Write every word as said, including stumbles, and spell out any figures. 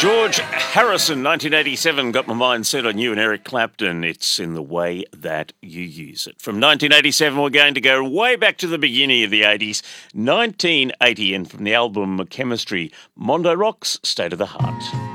George Harrison, nineteen eighty-seven, got my mind set on you and Eric Clapton. It's in the way that you use it. From nineteen eighty-seven, we're going to go way back to the beginning of the eighties, nineteen eighty, and from the album Chemistry, Mondo Rocks, State of the Heart.